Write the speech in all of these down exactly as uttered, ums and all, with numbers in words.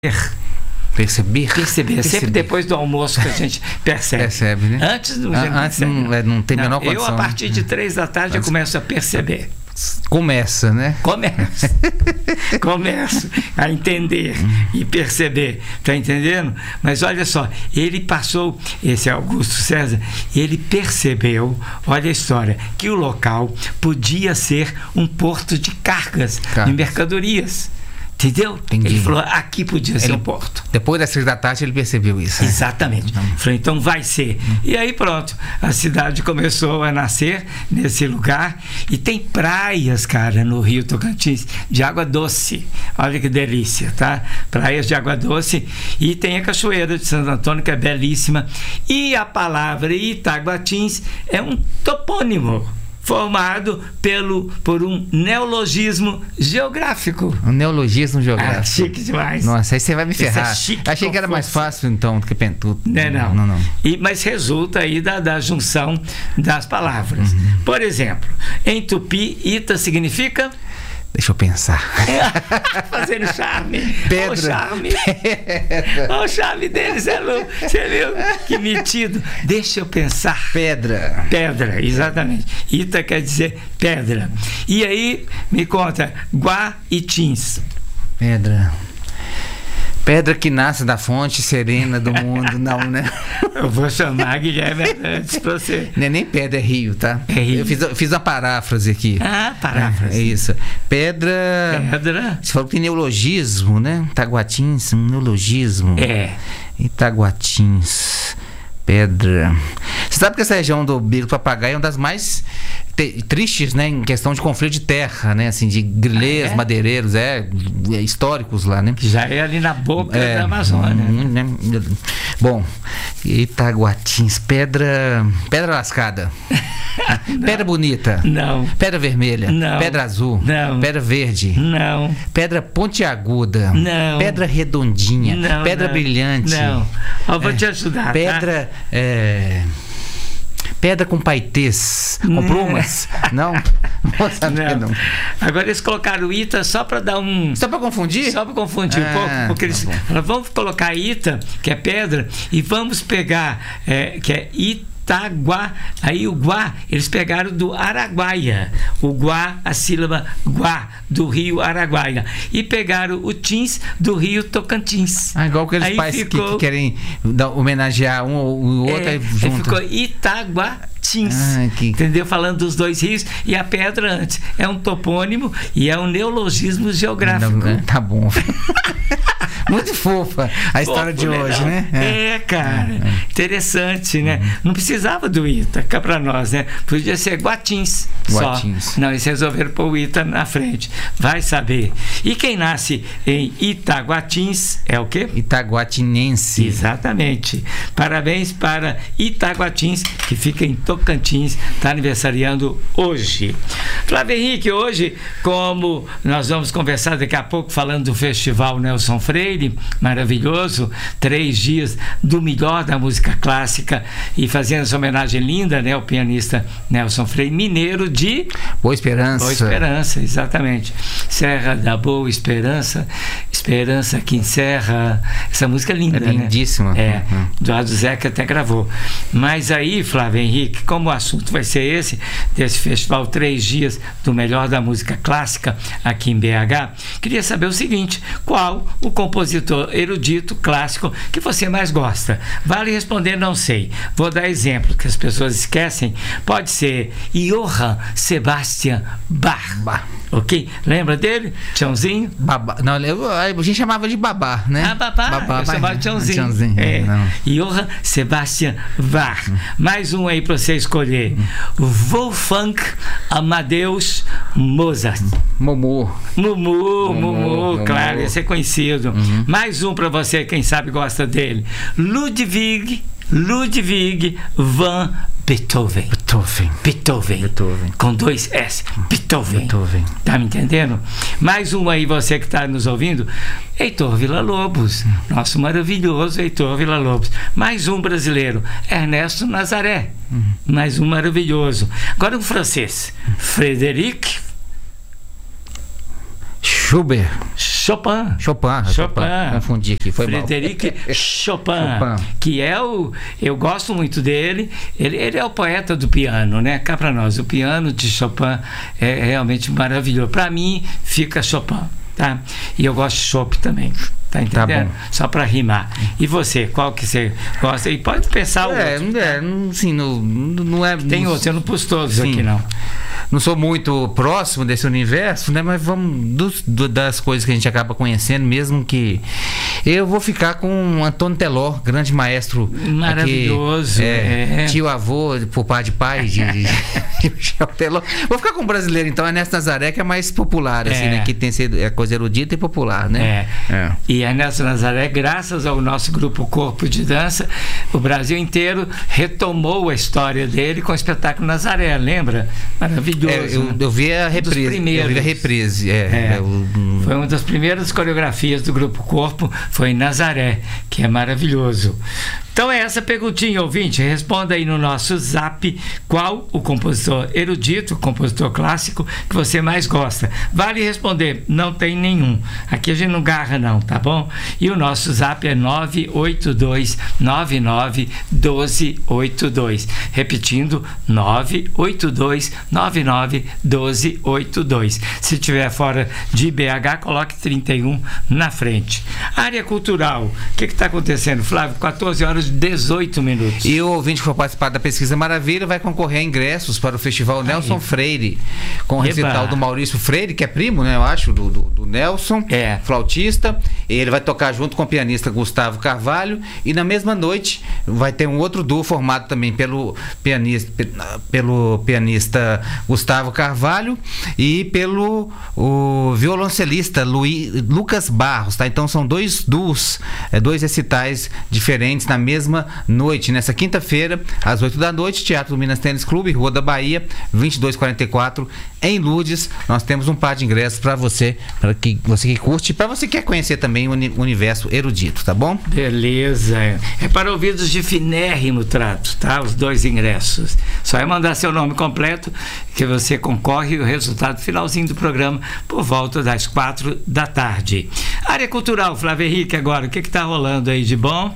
Perceber? Perceber. É sempre depois do almoço que a gente percebe. Percebe, né? Antes do ah, Antes não, é, não tem a menor condição. Eu, a partir de três da tarde, eu começo a perceber. Começa, né? Começo. Começo a entender e perceber. Tá entendendo? Mas olha só, ele passou, esse Augusto César, ele percebeu, olha a história, que o local podia ser um porto de cargas, cargas. de mercadorias. Entendeu? Entendi. Ele falou, aqui podia ser ele, um porto. Depois das três da tarde ele percebeu isso. Exatamente. Né? Falou, então vai ser. Hum. E aí pronto, a cidade começou a nascer nesse lugar. E tem praias, cara, no Rio Tocantins, de água doce. Olha que delícia, tá? Praias de água doce. E tem a Cachoeira de Santo Antônio, que é belíssima. E a palavra Itaguatins é um topônimo formado pelo, por um neologismo geográfico. Um neologismo geográfico. Ah, chique demais. Nossa, aí você vai me ferrar. É chique. Achei que era mais fácil, então, do que pentudo. Não, não. não, não. E, mas resulta aí da, da junção das palavras. Uhum. Por exemplo, em tupi, Ita significa... Deixa eu pensar. É, fazendo charme. Pedra. Olha o charme. Olha o charme deles, é louco. Você viu? Que metido. Deixa eu pensar. Pedra. Pedra, exatamente. Ita quer dizer pedra. E aí, me conta, Guaitins. Pedra. Pedra que nasce da fonte serena do mundo, não, né? Eu vou chamar Guilherme antes pra você. Não é nem pedra, é rio, tá? É rio. Eu fiz, fiz uma paráfrase aqui. Ah, paráfrase. É, é isso. Pedra... Pedra... Você falou que neologismo, né? Itaguatins, um neologismo. É. Itaguatins. Pedra... Você sabe que essa região do Bico do Papagaio é uma das mais te- tristes, né? Em questão de conflito de terra, né? Assim, de grileiros, ah, é? madeireiros, é, é, históricos lá, né? Que já é ali na boca é, da Amazônia. Hum, né? Bom, Itaguatins, pedra... Pedra lascada. Pedra bonita. Não. Pedra vermelha. Não. Pedra azul. Não. Pedra verde. Não. Pedra pontiaguda. Não. Pedra redondinha. Não, pedra não. Brilhante. Não. Eu vou é, te ajudar. Pedra... Tá? É, pedra com paetês. Com plumas. Não? Não, saber, não. não. Agora eles colocaram Ita só para dar um... Só para confundir? Só para confundir ah, um pouco. Porque eles tá falaram, vamos colocar Ita, que é pedra, e vamos pegar, é, que é Ita. Itagua, aí o Guá, eles pegaram do Araguaia, o Guá, a sílaba Guá, do rio Araguaia, e pegaram o Tins do rio Tocantins. Ah, igual aqueles aí pais ficou, que, que querem dar, homenagear um ou o outro, é, aí junto. Ficou Itaguatins, ah, que... entendeu? Falando dos dois rios, e a pedra antes é um topônimo e é um neologismo geográfico. Não, tá bom. Muito fofa a história Fofo, de hoje, né? É, é cara. É, é. Interessante, né? Uhum. Não precisava do Ita, cá pra nós, né? Podia ser Guatins. Guatins. Só. Não, eles resolveram pôr o Ita na frente. Vai saber. E quem nasce em Itaguatins é o quê? Itaguatinense. Exatamente. Parabéns para Itaguatins, que fica em Tocantins, está aniversariando hoje. Flávio Henrique, hoje, como nós vamos conversar daqui a pouco, falando do Festival Nelson Freire, maravilhoso, três dias do melhor da música clássica, e fazendo essa homenagem linda, né, ao pianista Nelson Freire, mineiro de Boa Esperança. Boa Esperança, exatamente. Serra da Boa Esperança, Esperança que encerra. Essa música é linda, é lindíssima, né? É, uhum. Eduardo Zeca até gravou. Mas aí, Flávio Henrique, como o assunto vai ser esse, desse festival, três dias do melhor da música clássica aqui em B H, queria saber o seguinte: qual o compositor erudito clássico que você mais gosta? Vale responder não sei. Vou dar exemplo que as pessoas esquecem. Pode ser Johann Sebastian Bach. Bach. Ok? Lembra dele? Tchãozinho? Babá. Não, eu, a gente chamava de babá, né? Ah, babá. babá eu chamava de Tchãozinho. Tchãozinho. É. Johann Sebastian Bach. Hum. Mais um aí para você escolher. Hum. Wolfgang Amadeus Mozart. Mumu. Mumu, Mumu, claro, esse é conhecido. Uhum. Mais um para você, quem sabe gosta dele. Ludwig, Ludwig van Beethoven. Beethoven. Beethoven. Beethoven. Com dois S. Beethoven. Beethoven. Tá me entendendo? Mais um aí, você que está nos ouvindo. Heitor Villa-Lobos. Nosso maravilhoso Heitor Villa-Lobos. Mais um brasileiro. Ernesto Nazaré. Uhum. Mais um maravilhoso. Agora um francês. Frédéric Schubert. Chopin. Chopin. Chopin. Confundi aqui, foi mal. Frederic Chopin, Chopin, que é o... Eu gosto muito dele. Ele, ele é o poeta do piano, né? Cá pra nós. O piano de Chopin é realmente maravilhoso. Pra mim, fica Chopin, tá? E eu gosto de Chopin também. Tá entendendo? Tá, só para rimar. E você, qual que você gosta? E pode pensar o é, outro. É, assim, não, não é... Tem não, outro, eu não pus todos sim, aqui, não. Não sou muito próximo desse universo, né? Mas vamos dos, do, das coisas que a gente acaba conhecendo, mesmo que... Eu vou ficar com Antônio Teló, grande maestro. Maravilhoso. Aqui, é, é. Tio avô, por pai de pai, de, de, de Teló. Vou ficar com um brasileiro, então, Ernesto Nazaré, que é mais popular, assim, é. né? Que tem sido, é coisa erudita e popular, né? É. é. E Ernesto Nazaré, graças ao nosso grupo Corpo de Dança, o Brasil inteiro retomou a história dele com o espetáculo Nazaré, lembra? Maravilhoso. É, eu, né? eu vi a reprise. Eu vi a reprise. É, é. Eu, foi uma das primeiras coreografias do grupo Corpo, foi em Nazaré, que é maravilhoso. Então é essa perguntinha, ouvinte. Responda aí no nosso zap qual o compositor erudito, o compositor clássico que você mais gosta. Vale responder, não tem nenhum. Aqui a gente não garra não, tá bom? E o nosso zap é nove oito dois nove nove um dois oito dois. Repetindo, nove oito dois nove nove um dois oito dois. Se estiver fora de B H, coloque trinta e um na frente. Área cultural, o que está acontecendo, Flávio? quatorze horas dezoito minutos. E o ouvinte que for participar da Pesquisa Maravilha vai concorrer a ingressos para o Festival Aí. Nelson Freire, com o recital do Maurício Freire, que é primo, né, eu acho, do, do, do Nelson, é. flautista. Ele vai tocar junto com o pianista Gustavo Carvalho, e na mesma noite vai ter um outro duo formado também pelo pianista, pelo pianista Gustavo Carvalho e pelo o violoncelista Luiz, Lucas Barros, tá? Então são dois duos, é, dois recitais diferentes na mesma noite, nessa quinta-feira, às oito da noite, Teatro do Minas Tênis Clube, Rua da Bahia, vinte e dois quarenta e quatro, em Lourdes. Nós temos um par de ingressos para você, para que você que curte, para você que quer conhecer também o universo erudito, tá bom? Beleza. É para ouvidos de finérrimo trato, tá? Os dois ingressos. Só é mandar seu nome completo que você concorre, e o resultado finalzinho do programa por volta das quatro da tarde. Área cultural, Flávio Henrique, agora, o que está rolando aí de bom?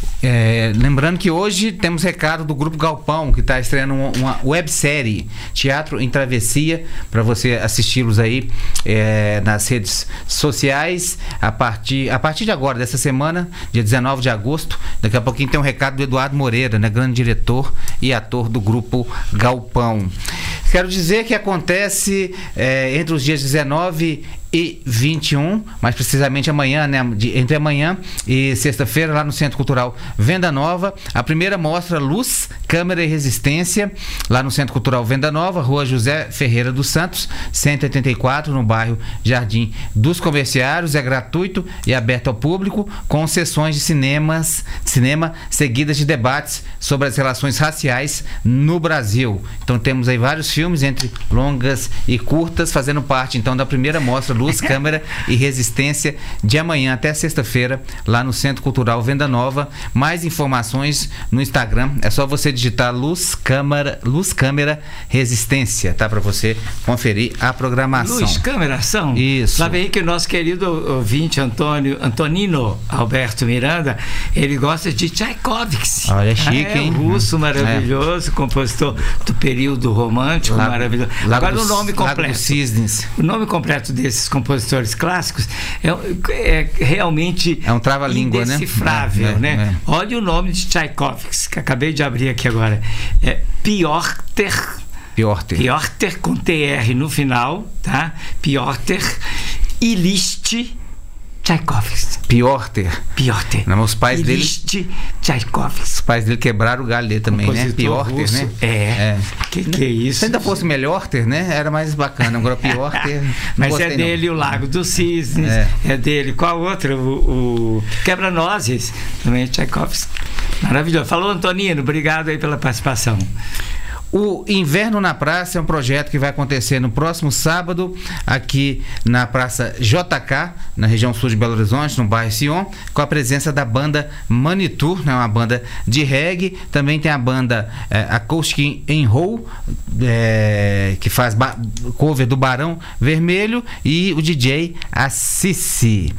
É, lembrando que hoje temos recado do Grupo Galpão, que está estreando uma, uma websérie, Teatro em Travessia, para você assisti-los aí é, nas redes sociais a partir, a partir de agora, dessa semana, dia dezenove de agosto. Daqui a pouquinho tem um recado do Eduardo Moreira, né, grande diretor e ator do Grupo Galpão. Quero dizer que acontece é, entre os dias dezenove e vinte e um, mais precisamente amanhã, né, de, entre amanhã e sexta-feira, lá no Centro Cultural Venda Nova, a primeira mostra Luz, Câmera e Resistência, lá no Centro Cultural Venda Nova, Rua José Ferreira dos Santos, cento e oitenta e quatro, no bairro Jardim dos Comerciários. É gratuito e aberto ao público, com sessões de cinemas, cinema seguidas de debates sobre as relações raciais no Brasil. Então temos aí vários filmes, entre longas e curtas, fazendo parte então da primeira mostra Luz, Câmera e Resistência, de amanhã até sexta-feira, lá no Centro Cultural Venda Nova. Mais informações no Instagram, é só você digitar Luz, Câmera, Luz, Câmera, Resistência, tá? Para você conferir a programação. Luz, Câmera, Ação. Isso. Sabe aí que o nosso querido ouvinte Antônio, Antonino Alberto Miranda, ele gosta de Tchaikovsky. Olha, chique, ah, é, hein? Um russo maravilhoso, é. compositor do período romântico, Lago, maravilhoso. Lago Agora dos, o nome completo. Lago dos Cisnes. O nome completo desses compositores clássicos é, é realmente é um trava-língua, indecifrável, né? É, né? É, é. Olha o nome de Tchaikovsky, que acabei de abrir aqui agora. É Piotr. Piotr. Piotr com T R no final, tá? Piotr Ilyich Tchaikovsky. Piotr. Piotr. Não, os pais dele. Tchaikovsky. Os pais dele quebraram o galho dele também, compositor né? Piotr, russo. né? É. é. Que que é isso? Se ainda fosse Melhorter, né? Era mais bacana. Agora Piotr. Mas gostei, é dele não. O Lago dos Cisnes. É, é dele. Qual outro? O, o Quebra-Nozes. Também é Tchaikovsky. Maravilhoso. Falou, Antonino. Obrigado aí pela participação. O Inverno na Praça é um projeto que vai acontecer no próximo sábado, aqui na Praça J K, na região sul de Belo Horizonte, no bairro Sion, com a presença da banda Manitou, né, uma banda de reggae. Também tem a banda é, Acoustic and Roll, é, que faz cover do Barão Vermelho, e o D J Assisi.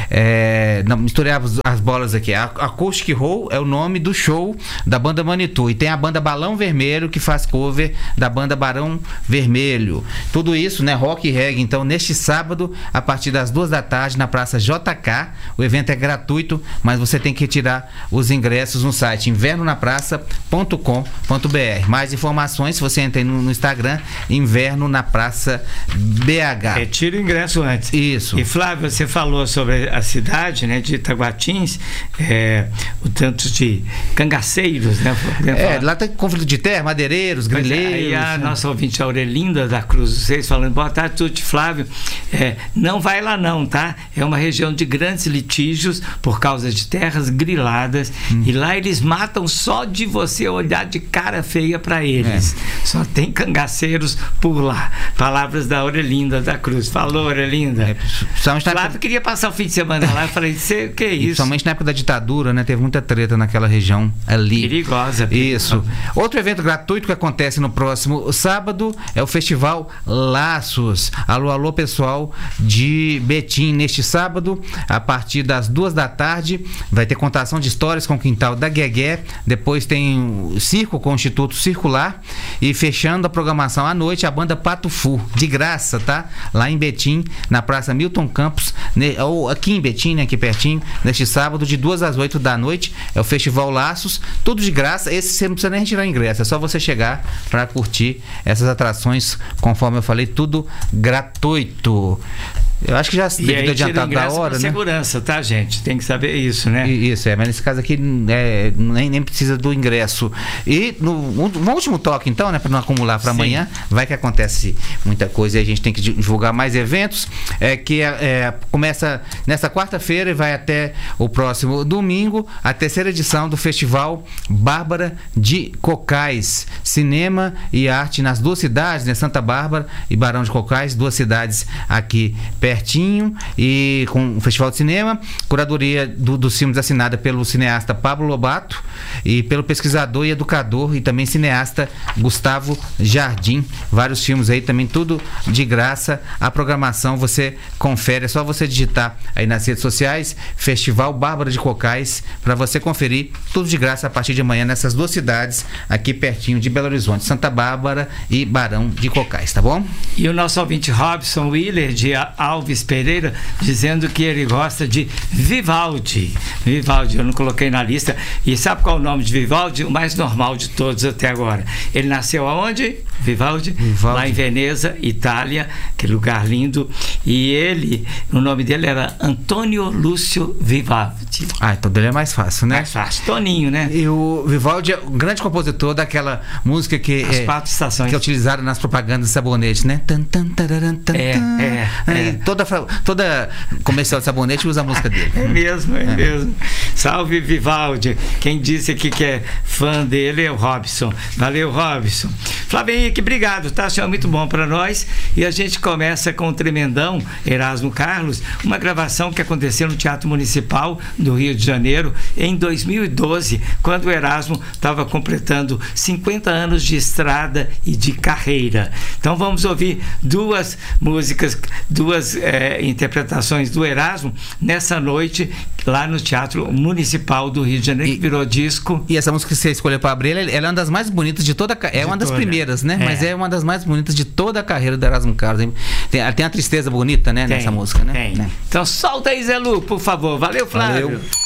É, não, misturei as, as bolas aqui. A Acoustic Roll é o nome do show da banda Manitou, e tem a banda Balão Vermelho, que faz cover da banda Barão Vermelho. Tudo isso, né, rock e reggae. Então, neste sábado, a partir das duas da tarde, na Praça J K, o evento é gratuito, mas você tem que retirar os ingressos no site inverno na praça ponto com ponto b r. Mais informações, se você entra aí no, no Instagram, Inverno na Praça B H. Retira o ingresso antes. Isso. E Flávio, você falou sobre a cidade, né, de Itaguatins, é, o tanto de cangaceiros, né? É, lá tem conflito de terra, madeireiros, grileiros. Aí a nossa ouvinte Aurelinda da Cruz dos Reis falando, boa tarde, Tuti, Flávio. É, não vai lá não, tá? É uma região de grandes litígios por causa de terras griladas, hum. e lá eles matam só de você olhar de cara feia para eles. É. Só tem cangaceiros por lá. Palavras da Aurelinda da Cruz. Falou, Aurelinda. É, Flávio época... queria passar o fim de semana lá. Eu falei, o que é isso? Somente na época da ditadura, né? Teve muita treta naquela região ali. Perigosa. perigosa. Isso. Outro evento gratuito que acontece no próximo sábado é o Festival Laços. Alô, alô, pessoal de Betim. Neste sábado, a partir das duas da tarde, vai ter contação de histórias com o Quintal da Guegué. Depois tem o circo com o Instituto Circular. E fechando a programação à noite, a banda Pato Fu, de graça, tá? Lá em Betim, na Praça Milton Campos, ne, ou aqui em Betim, né, aqui pertinho, neste sábado, de duas às oito da noite. É o Festival Laços. Tudo de graça. Esse você não precisa nem retirar ingresso. É só você chegar para curtir essas atrações, conforme eu falei, tudo gratuito. Eu acho que já devido adiantado da hora, né? Segurança, tá, gente? Tem que saber isso, né? Isso, é, mas nesse caso aqui é, nem, nem precisa do ingresso. E no, no último toque, então, né, para não acumular para amanhã, vai que acontece muita coisa e a gente tem que divulgar mais eventos. É que é, começa nessa quarta-feira e vai até o próximo domingo, a terceira edição do Festival Bárbara de Cocais. Cinema e arte nas duas cidades, né? Santa Bárbara e Barão de Cocais, duas cidades aqui pertinho, e com o Festival de Cinema, curadoria do, dos filmes assinada pelo cineasta Pablo Lobato e pelo pesquisador e educador e também cineasta Gustavo Jardim. Vários filmes aí também, tudo de graça. A programação você confere, é só você digitar aí nas redes sociais Festival Bárbara de Cocais para você conferir, tudo de graça a partir de amanhã nessas duas cidades aqui pertinho de Belo Horizonte, Santa Bárbara e Barão de Cocais, tá bom? E o nosso ouvinte Robson Willer de Alves Pereira dizendo que ele gosta de Vivaldi. Vivaldi, eu não coloquei na lista. E sabe qual é o nome de Vivaldi? O mais normal de todos até agora. Ele nasceu aonde? Vivaldi? Vivaldi. Lá em Veneza, Itália, que lugar lindo. E ele, o nome dele era Antônio Lúcio Vivaldi. Ah, então dele é mais fácil, né? Mais fácil. Toninho, né? E o Vivaldi é um grande compositor daquela música que As é, quatro estações. que é utilizada nas propagandas de sabonete, né? É, é, é. Toda, toda comercial de sabonete usa a música dele. É mesmo, é, é mesmo. Salve Vivaldi. Quem disse aqui que é fã dele é o Robson. Valeu, Robson. Flávio Henrique, obrigado, tá? Isso é muito bom para nós. E a gente começa com o tremendão Erasmo Carlos, uma gravação que aconteceu no Teatro Municipal do Rio de Janeiro em dois mil e doze, quando o Erasmo estava completando cinquenta anos de estrada e de carreira. Então vamos ouvir duas músicas, duas é, interpretações do Erasmo nessa noite lá no Teatro Municipal do Rio de Janeiro, e, que virou disco. E essa música que você escolheu para abrir, ela é uma das mais bonitas de toda a, é de uma das toda. primeiras, né? É. Mas é uma das mais bonitas de toda a carreira do Erasmo Carlos. Tem, tem a tristeza bonita, né, tem, nessa música, né? Tem. Né? Então solta aí, Zé Lu, por favor. Valeu, Flávio. Valeu.